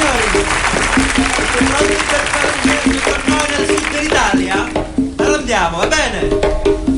Siete pronti per fare un viaggio con noi nel sud dell'Italia? Allora andiamo, va bene?